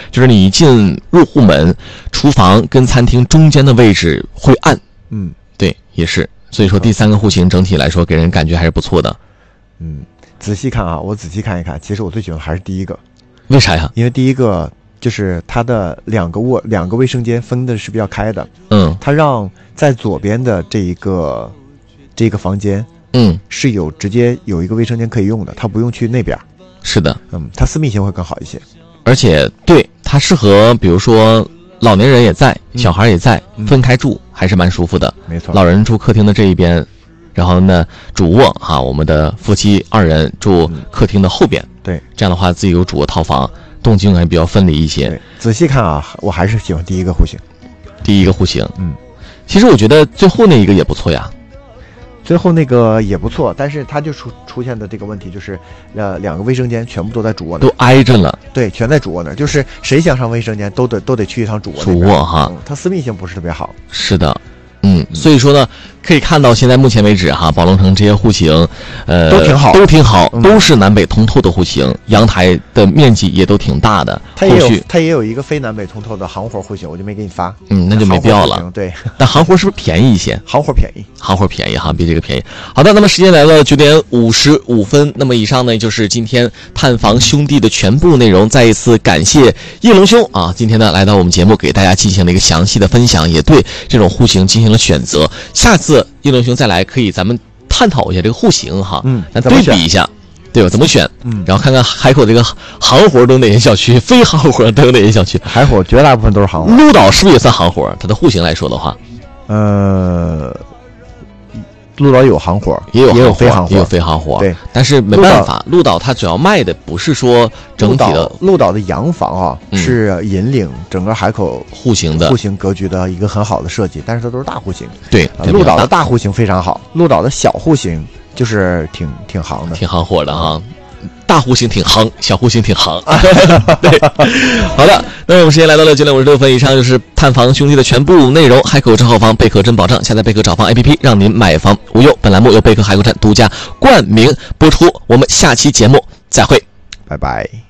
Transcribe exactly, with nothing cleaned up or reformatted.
就是你一进入户门，厨房跟餐厅中间的位置会暗。 嗯， 对，也是。所以说第三个户型整体来说给人感觉还是不错的。 嗯，仔细看啊，我仔细看一看，其实我最喜欢还是第一个。 为啥呀？ 因为第一个就是它的两个卧两个卫生间分的是比较开的。 嗯， 它让在左边的这一个这个房间， 嗯， 是有直接有一个卫生间可以用的，它不用去那边。 是的， 嗯，它私密性会更好一些。 而且对它适合，比如说老年人也在，小孩也在， 嗯、 分开住还是蛮舒服的。 没错， 老人住客厅的这一边，然后呢主卧哈，我们的夫妻二人住客厅的后边。 嗯、对， 这样的话自己有主卧套房，动静还比较分离一些。 对，仔细看啊，我还是喜欢第一个户型。 第一个户型， 嗯， 其实我觉得最后那一个也不错呀。 最后那个也不错，但是它就出出现的这个问题就是，呃，两个卫生间全部都在主卧那儿， 都挨着了。 对，全在主卧那儿，就是谁想上卫生间都得都得去一趟主卧。 主卧哈、 嗯，它私密性不是特别好。 是的，嗯，所以说呢，可以看到现在目前为止哈，宝龙城这些户型，呃， 都挺好， 都挺好， 嗯、 都是南北通透的户型，阳台的面积也都挺大的。 它也有它也有一个非南北通透的行活户型，我就没给你发。 嗯，那就没必要了。 对， 但行活是不是便宜一些？ 行活便宜， 行活便宜哈，比这个便宜。好的，那么时间来了九点五十五分，那么以上呢就是今天探房兄弟的全部内容。再一次感谢叶龙兄啊，今天呢来到我们节目给大家进行了一个详细的分享，也对这种户型进行了选择。下次叶龙兄再来，可以咱们探讨一下这个户型哈， 嗯， 咱对比一下，对吧？怎么选？ 嗯， 然后看看海口这个行活都有哪些小区，非行活都有哪些小区。 海口绝大部分都是行活。 鹿岛是不是也算行活？它的户型来说的话， 呃，鹿岛有行活， 也有也有非行活， 也有非行活。 对， 但是没办法，鹿岛它主要卖的不是说整体的。 鹿岛的洋房啊， 嗯、 是引领整个海口户型的户型格局的一个很好的设计，但是它都是大户型。 对， 啊、鹿岛的大户型非常好，鹿岛的小户型就是挺挺行的， 挺行货的哈。大户型挺行，小户型挺行。对，好的，那我们时间来到了九点五十六分，以上就是探房兄弟的全部内容。海口真好房，贝壳真保障，下载贝壳找房 A P P， 让您买房无忧。本栏目由贝壳海口站独家冠名播出，我们下期节目再会， 拜拜。